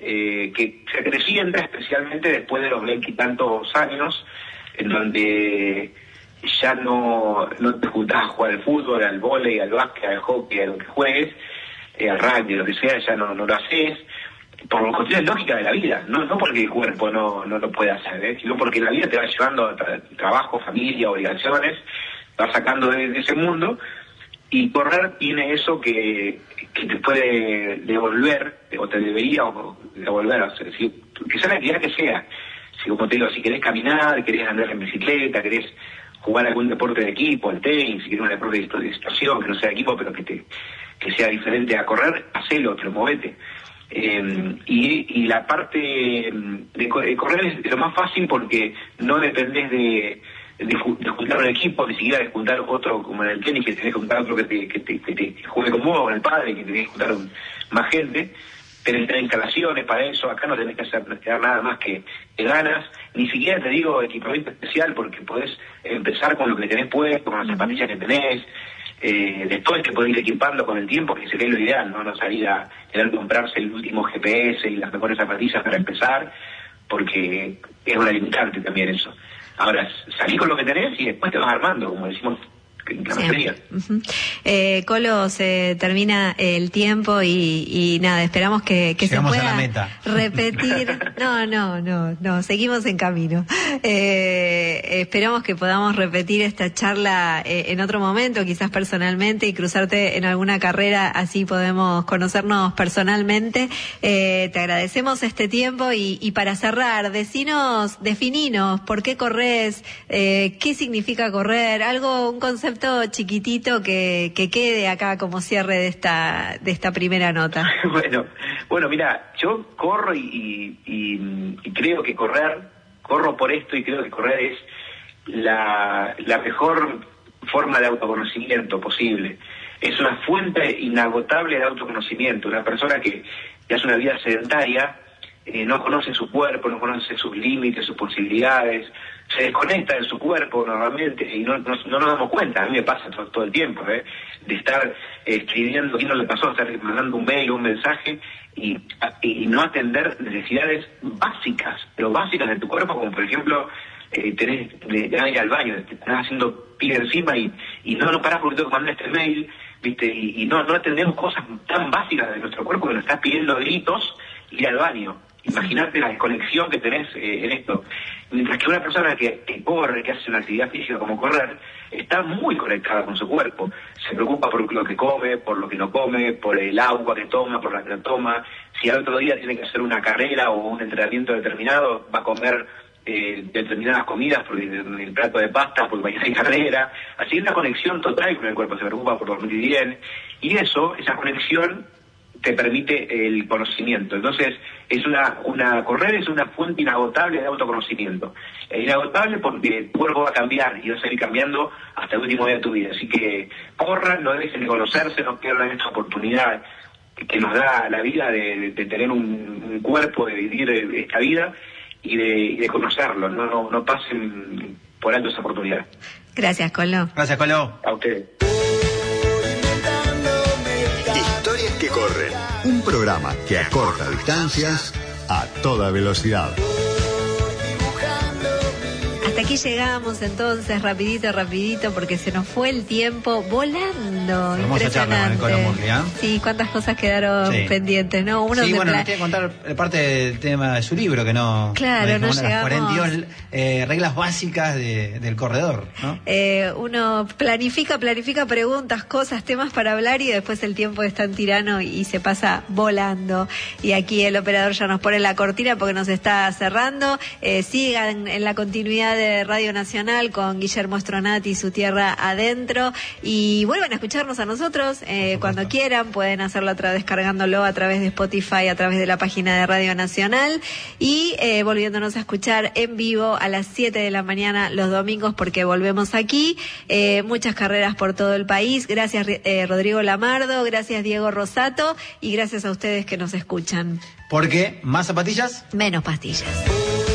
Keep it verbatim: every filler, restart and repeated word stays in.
eh, que se acrecienta especialmente después de los veintitantos años, en donde ya no, no te juntás a jugar al fútbol, al vóley, al básquet, al hockey, a lo que juegues, eh, al rugby, lo que sea, ya no, no lo haces, por cuestiones lógicas de la vida, no, no porque el cuerpo no, no lo pueda hacer, ¿eh? Sino porque la vida te va llevando a tra- trabajo, familia, obligaciones, va sacando de, de ese mundo, y correr tiene eso que, que te puede devolver, o te debería devolver, o sea, si, que sea la actividad que sea. Si, como te digo, si querés caminar, querés andar en bicicleta, querés jugar algún deporte de equipo, el tenis, si querés un deporte de situación que no sea de equipo, pero que te que sea diferente a correr, hacelo, pero movete. Eh, y, y la parte de correr es lo más fácil porque no dependés de, de, de juntar un equipo, ni siquiera de juntar otro, como en el tenis, que tenés que juntar otro que te, que te, que te juegue con vos, con el padre, que tenés que juntar un, más gente. Tenés que tener instalaciones para eso, acá no tenés que hacer nada más que, que ganas, ni siquiera te digo equipamiento especial, porque podés empezar con lo que tenés puesto, con las zapatillas que tenés, eh, después te podés ir equipando con el tiempo, que sería lo ideal, no, no salir a querer comprarse el último G P S y las mejores zapatillas para empezar, porque es una limitante también eso. Ahora, salí con lo que tenés y después te vas armando, como decimos. Sí. Uh-huh. eh, Colo, se termina el tiempo y, y nada, esperamos que, que se pueda a la meta. repetir. No, no, no, no, seguimos en camino. Eh, esperamos que podamos repetir esta charla eh, en otro momento, quizás personalmente, y cruzarte en alguna carrera, así podemos conocernos personalmente. Eh, te agradecemos este tiempo y, y para cerrar, decinos, defininos, ¿por qué corres? Eh, ¿Qué significa correr? Algo, un concepto chiquitito que, que quede acá como cierre de esta de esta primera nota. Bueno, bueno, mira, yo corro y, y, y creo que correr, corro por esto y creo que correr es la, la mejor forma de autoconocimiento posible. Es una fuente inagotable de autoconocimiento. Una persona que, que hace una vida sedentaria eh, no conoce su cuerpo, no conoce sus límites, sus posibilidades, se desconecta de su cuerpo normalmente y no, no, no nos damos cuenta. A mí me pasa todo, todo el tiempo, ¿eh? De estar eh, escribiendo, ¿quién no le pasó? Estar mandando un mail o un mensaje y, y no atender necesidades básicas, pero básicas de tu cuerpo, como por ejemplo, eh, tenés de, de ir al baño, te estás haciendo pie encima y, y no, no parás porque tengo que mandar este mail, ¿viste? Y, y no, no atendemos cosas tan básicas de nuestro cuerpo que nos estás pidiendo gritos ir al baño. Imagínate la desconexión que tenés eh, en esto. Mientras que una persona que, que corre, que hace una actividad física como correr, está muy conectada con su cuerpo. Se preocupa por lo que come, por lo que no come, por el agua que toma, por la que no toma. Si al otro día tiene que hacer una carrera o un entrenamiento determinado, va a comer eh, determinadas comidas, porque el plato de pasta, porque mañana hay carrera. Así es una conexión total con el cuerpo. Se preocupa por dormir bien. Y eso, esa conexión, te permite el conocimiento. Entonces, es una, una correr es una fuente inagotable de autoconocimiento. Es inagotable porque tu cuerpo va a cambiar y va a seguir cambiando hasta el último día de tu vida. Así que corran, no dejen de conocerse, no pierdan esta oportunidad que nos da la vida de, de tener un, un cuerpo, de vivir esta vida y de, y de conocerlo. No, no, no pasen por alto esa oportunidad. Gracias, Colo. Gracias, Colo. A ustedes. Historias que corren. Un programa que acorta distancias a toda velocidad. Hasta aquí llegamos entonces, rapidito, rapidito, porque se nos fue el tiempo volando. Hermosa charla con el Colo Murri, ¿eh? Sí, cuántas cosas quedaron sí. pendientes, ¿no? Uno sí, bueno, pla- nos tiene que contar parte del tema de su libro, que no... Claro, no llegamos. Las cuarenta y dos eh, reglas básicas de, del corredor, ¿no? Eh, uno planifica, planifica preguntas, cosas, temas para hablar y después el tiempo es tan tirano y se pasa volando. Y aquí el operador ya nos pone la cortina porque nos está cerrando. Eh, sigan en la continuidad de Radio Nacional con Guillermo Stronati y Su Tierra Adentro y vuelvan a escucharnos a nosotros eh, cuando quieran. Pueden hacerlo a través, descargándolo a través de Spotify, a través de la página de Radio Nacional y eh, volviéndonos a escuchar en vivo a las siete de la mañana los domingos porque volvemos aquí. Eh, muchas carreras por todo el país. Gracias eh, Rodrigo Lamardo, gracias Diego Rosato y gracias a ustedes que nos escuchan. Porque más zapatillas, menos pastillas.